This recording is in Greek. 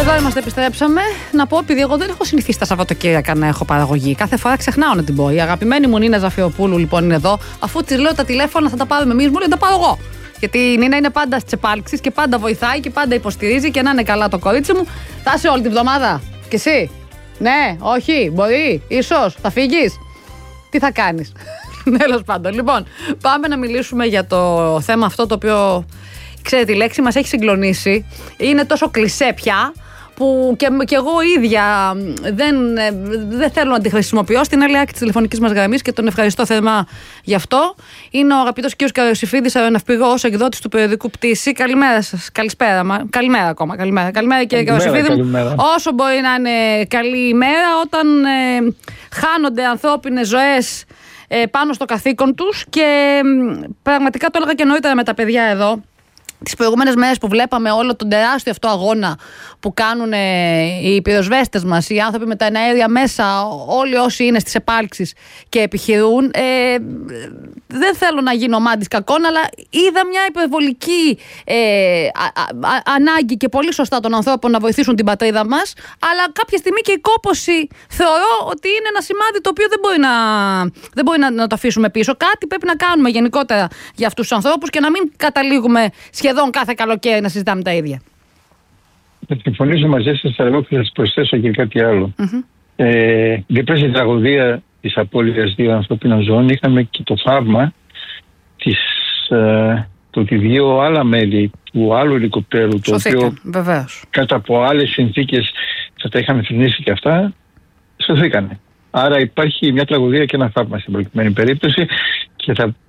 Εδώ είμαστε, επιστρέψαμε. Να πω, επειδή εγώ δεν έχω συνηθίσει τα Σαββατοκύριακα να έχω παραγωγή. Κάθε φορά ξεχνάω να την πω. Η αγαπημένη μου Νίνα Ζαφιοπούλου λοιπόν είναι εδώ. Αφού τη λέω τα τηλέφωνα θα τα πάρουμε εμείς, μου λέει τα πάρω εγώ. Γιατί η Νίνα είναι πάντα στις επάλξεις και πάντα βοηθάει και πάντα υποστηρίζει και να είναι καλά το κορίτσι μου. Θα είσαι όλη τη βδομάδα. Και εσύ? Ναι, όχι, μπορεί, ίσως, θα φύγεις. Τι θα κάνεις? Τέλος πάντων. Λοιπόν, πάμε να μιλήσουμε για το θέμα αυτό το οποίο, ξέρετε, η λέξη μας έχει συγκλονίσει. Είναι τόσο κλισέ πια που και εγώ ίδια δεν θέλω να τη χρησιμοποιώ. Στην άλλη άκρη της τηλεφωνικής μας γραμμής και τον ευχαριστώ θερμά γι' αυτό. Είναι ο αγαπητός κ. Καροσιφίδης, αεροναυπηγός, εκδότης του περιοδικού Πτήση. Καλημέρα σας. Καλημέρα ακόμα. Καλημέρα κύριε Καροσιφίδη. Όσο μπορεί να είναι καλή ημέρα όταν χάνονται ανθρώπινες ζωές πάνω στο καθήκον τους και πραγματικά το έλεγα και νωρίτερα με τα παιδιά εδώ. Τις προηγούμενες μέρες που βλέπαμε όλο τον τεράστιο αυτό αγώνα που κάνουν οι πυροσβέστες μας, οι άνθρωποι με τα εναέρια μέσα, όλοι όσοι είναι στις επάλξεις και επιχειρούν, δεν θέλω να γίνω μάντης κακών, αλλά είδα μια υπερβολική ανάγκη και πολύ σωστά των ανθρώπων να βοηθήσουν την πατρίδα μας, αλλά κάποια στιγμή και η κόπωση θεωρώ ότι είναι ένα σημάδι το οποίο δεν μπορεί να το αφήσουμε πίσω. Κάτι πρέπει να κάνουμε γενικότερα για αυτούς τους ανθρώπους και να μην καταλήγουμε σχεδόν κάθε καλοκαίρι να συζητάμε τα ίδια. Θα συμφωνήσω μαζί σας, αλλά εγώ θα σας προσθέσω και κάτι άλλο. Δίπλα στην τραγωδία της απώλειας δύο ανθρωπίνων ζώων είχαμε και το θαύμα το ότι δύο άλλα μέλη του άλλου ελικοπτέρου, το οποίο βεβαίως, κάτω από άλλες συνθήκες θα τα είχαμε θρηνήσει και αυτά, σωθήκανε. Άρα υπάρχει μια τραγωδία και ένα θαύμα στην προκειμένη περίπτωση και θα